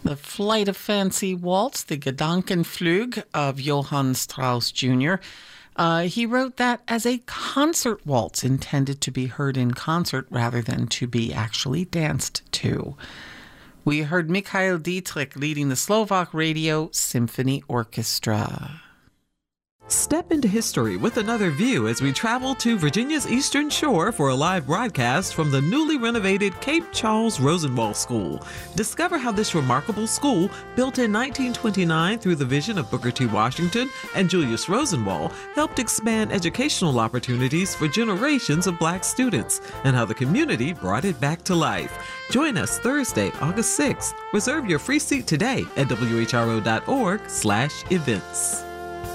The Flight of Fancy Waltz, the Gedankenflug of Johann Strauss Jr. He wrote that as a concert waltz intended to be heard in concert rather than to be actually danced to. We heard Mikhail Dietrich leading the Slovak Radio Symphony Orchestra. Step into history with Another View as we travel to Virginia's Eastern Shore for a live broadcast from the newly renovated Cape Charles Rosenwald School. Discover how this remarkable school, built in 1929 through the vision of Booker T. Washington and Julius Rosenwald, helped expand educational opportunities for generations of Black students, and how the community brought it back to life. Join us Thursday, August 6th. Reserve your free seat today at whro.org/events.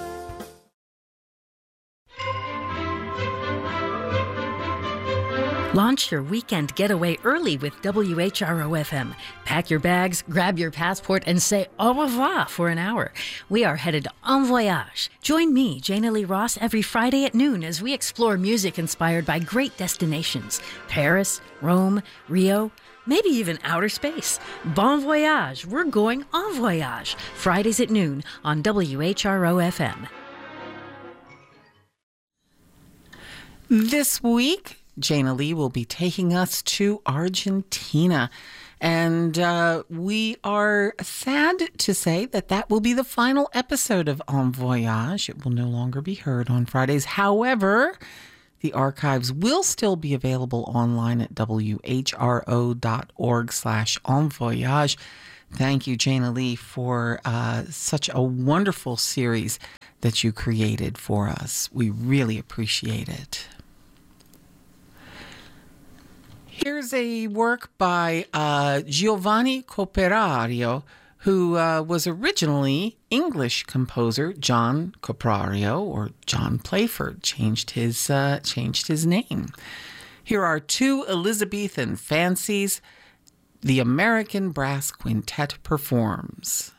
Launch your weekend getaway early with WHRO-FM. Pack your bags, grab your passport, and say au revoir for an hour. We are headed en voyage. Join me, Jana Lee Ross, every Friday at noon as we explore music inspired by great destinations. Paris, Rome, Rio, maybe even outer space. Bon voyage. We're going en voyage. Fridays at noon on WHRO-FM. This week, Jana Lee will be taking us to Argentina. And we are sad to say that will be the final episode of En Voyage. It will no longer be heard on Fridays. However, the archives will still be available online at whro.org/En Voyage. Thank you, Jana Lee, for such a wonderful series that you created for us. We really appreciate it. Here's a work by Giovanni Coprario, who was originally English composer John Coprario, or John Playford, changed his name. Here are two Elizabethan fancies. The American Brass Quintet performs.